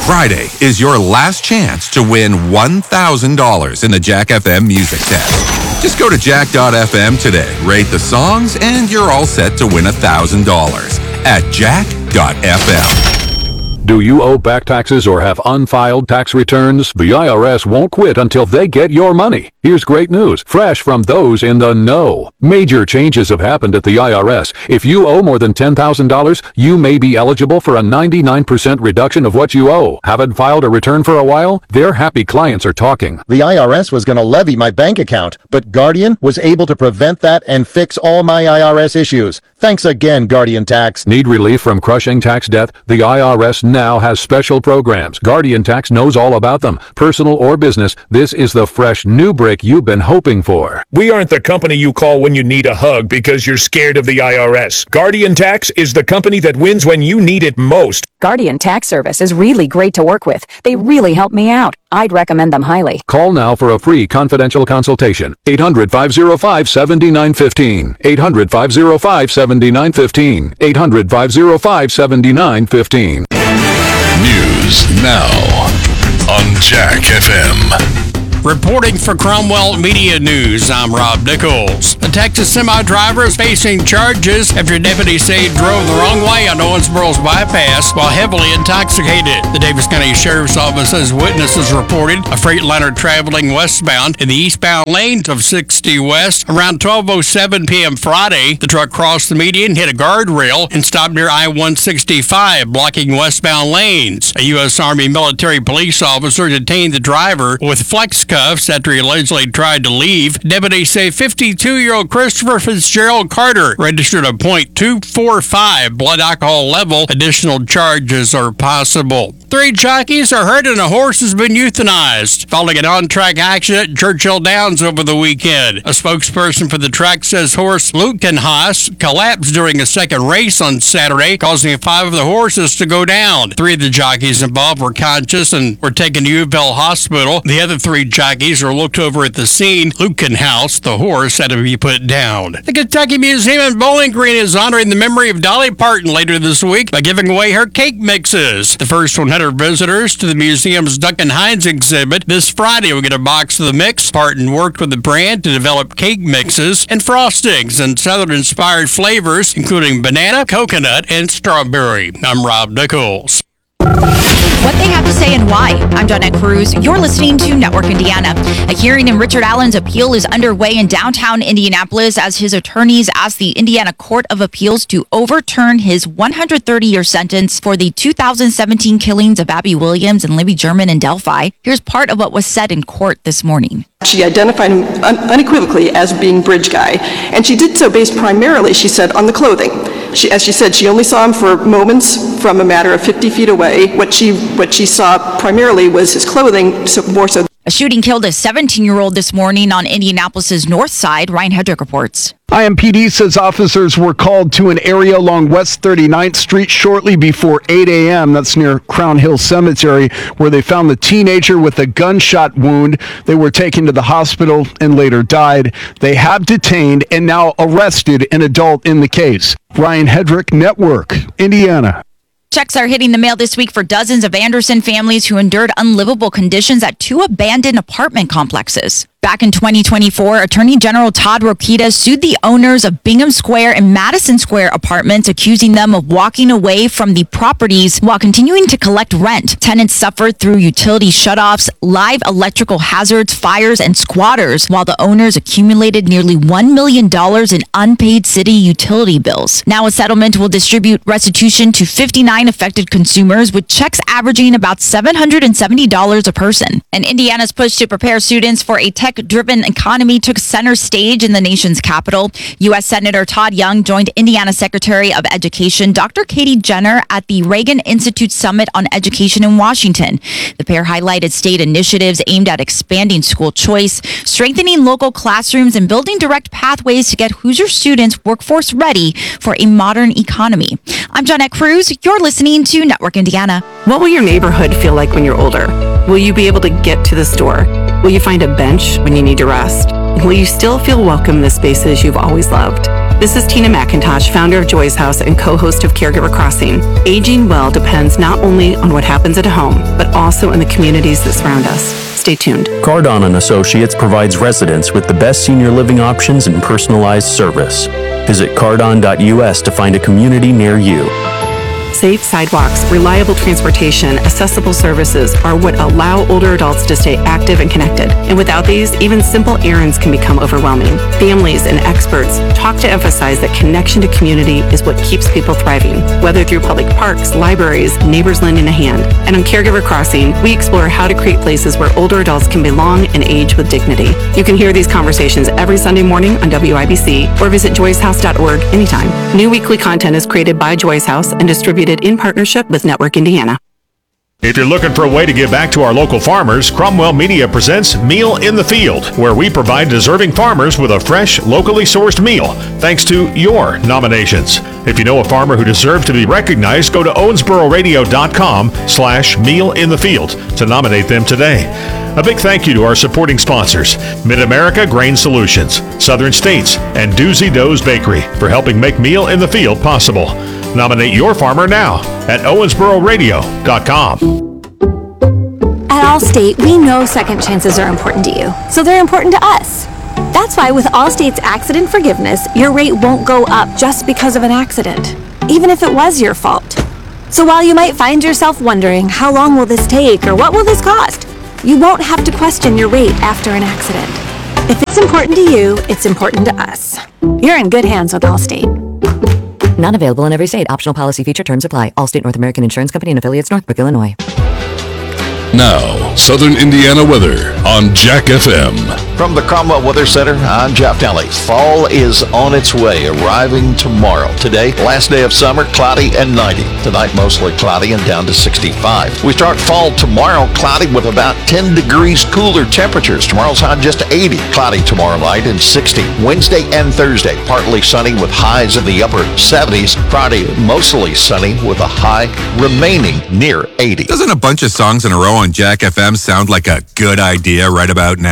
Friday is your last chance to win $1,000 in the Jack FM Music Test. Just go to jack.fm today, rate the songs, and you're all set to win $1,000 at jack.fm. Do you owe back taxes or have unfiled tax returns? The IRS won't quit until they get your money. Here's great news, fresh from those in the know. Major changes have happened at the IRS. If you owe more than $10,000, you may be eligible for a 99% reduction of what you owe. Haven't filed a return for a while? Their happy clients are talking. The IRS was going to levy my bank account, but Guardian was able to prevent that and fix all my IRS issues. Thanks again, Guardian Tax. Need relief from crushing tax debt? The IRS now has special programs. Guardian Tax knows all about them. Personal or business, this is the fresh new brick you've been hoping for. We aren't the company you call when you need a hug because you're scared of the IRS. Guardian Tax is the company that wins when you need it most. Guardian Tax Service is really great to work with. They really help me out. I'd recommend them highly. Call now for a free confidential consultation. 800-505-7915. 800-505-7915. 800-505-7915. News now on Jack FM. Reporting for Cromwell Media News, I'm Rob Nichols. A Texas semi-driver is facing charges after deputies say he drove the wrong way on Owensboro's bypass while heavily intoxicated. The Davis County Sheriff's Office says witnesses reported a Freightliner traveling westbound in the eastbound lanes of 60 West around 12:07 p.m. Friday. The truck crossed the median, hit a guardrail, and stopped near I-165, blocking westbound lanes. A U.S. Army military police officer detained the driver with flex cuffs after he allegedly tried to leave. Deputies say 52-year-old Christopher Fitzgerald Carter registered a .245 blood alcohol level. Additional charges are possible. 3 jockeys are hurt and a horse has been euthanized following an on-track accident at Churchill Downs over the weekend. A spokesperson for the track says horse Lukenhaas collapsed during a second race on Saturday, causing 5 of the horses to go down. 3 of the jockeys involved were conscious and were taken to UofL Hospital. The other 3 jockeys are looked over at the scene. Lukenhaus, the horse, had to be put down. The Kentucky Museum in Bowling Green is honoring the memory of Dolly Parton later this week by giving away her cake mixes. The first 100 visitors to the museum's Duncan Hines exhibit this Friday will get a box of the mix. Parton worked with the brand to develop cake mixes and frostings and Southern-inspired flavors, including banana, coconut, and strawberry. I'm Rob Nichols. What they have to say and why. I'm Donnette Cruz. You're listening to Network Indiana. A hearing in Richard Allen's appeal is underway in downtown Indianapolis as his attorneys ask the Indiana Court of Appeals to overturn his 130-year sentence for the 2017 killings of Abby Williams and Libby German in Delphi. Here's part of what was said in court this morning. She identified him unequivocally as being Bridge Guy, and she did so based primarily, she said, on the clothing. As she said, she only saw him for moments from a matter of 50 feet away. What she saw primarily was his clothing, so more so. A shooting killed a 17-year-old this morning on Indianapolis's north side. Ryan Hedrick reports. IMPD says officers were called to an area along West 39th Street shortly before 8 a.m. That's near Crown Hill Cemetery, where they found the teenager with a gunshot wound. They were taken to the hospital and later died. They have detained and now arrested an adult in the case. Ryan Hedrick, Network, Indiana. Checks are hitting the mail this week for dozens of Anderson families who endured unlivable conditions at 2 abandoned apartment complexes. Back in 2024, Attorney General Todd Rokita sued the owners of Bingham Square and Madison Square apartments, accusing them of walking away from the properties while continuing to collect rent. Tenants suffered through utility shutoffs, live electrical hazards, fires, and squatters, while the owners accumulated nearly $1 million in unpaid city utility bills. Now a settlement will distribute restitution to 59 affected consumers, with checks averaging about $770 a person. And Indiana's push to prepare students for a tech-driven economy took center stage in the nation's capital. U.S. Senator Todd Young joined Indiana Secretary of Education Dr. Katie Jenner at the Reagan Institute Summit on Education in Washington. The pair highlighted state initiatives aimed at expanding school choice, strengthening local classrooms, and building direct pathways to get Hoosier students workforce ready for a modern economy. I'm Donnette Cruz. You're listening to Network Indiana. What will your neighborhood feel like when you're older? Will you be able to get to the store? Will you find a bench when you need to rest? Will you still feel welcome in the spaces you've always loved? This is Tina McIntosh, founder of Joy's House and co-host of Caregiver Crossing. Aging well depends not only on what happens at home, but also in the communities that surround us. Stay tuned. Cardon & Associates provides residents with the best senior living options and personalized service. Visit cardon.us to find a community near you. Safe sidewalks, reliable transportation, accessible services are what allow older adults to stay active and connected. And without these, even simple errands can become overwhelming. Families and experts talk to emphasize that connection to community is what keeps people thriving, whether through public parks, libraries, neighbors lending a hand. And on Caregiver Crossing, we explore how to create places where older adults can belong and age with dignity. You can hear these conversations every Sunday morning on WIBC or visit joyshouse.org anytime. New weekly content is created by Joy's House and distributed in partnership with Network Indiana. If you're looking for a way to give back to our local farmers, Cromwell Media presents Meal in the Field, where we provide deserving farmers with a fresh, locally sourced meal, thanks to your nominations. If you know a farmer who deserves to be recognized, go to owensboro.com/mealinthefield to nominate them today. A big thank you to our supporting sponsors, Mid-America Grain Solutions, Southern States, and Doozy Doe's Bakery for helping make Meal in the Field possible. Nominate your farmer now at owensbororadio.com. At Allstate, we know second chances are important to you, so they're important to us. That's why with Allstate's accident forgiveness, your rate won't go up just because of an accident, even if it was your fault. So while you might find yourself wondering, how long will this take or what will this cost? You won't have to question your rate after an accident. If it's important to you, it's important to us. You're in good hands with Allstate. Not available in every state. Optional policy feature terms apply. Allstate North American Insurance Company and affiliates, Northbrook, Illinois. Now, Southern Indiana weather on Jack FM. From the Cromwell Weather Center, I'm Jeff Daly. Fall is on its way, arriving tomorrow. Today, last day of summer, cloudy and 90. Tonight, mostly cloudy and down to 65. We start fall tomorrow, cloudy with about 10 degrees cooler temperatures. Tomorrow's high just 80. Cloudy tomorrow night and 60. Wednesday and Thursday, partly sunny with highs in the upper 70s. Friday, mostly sunny with a high remaining near 80. Doesn't a bunch of songs in a row on Jack FM sound like a good idea right about now?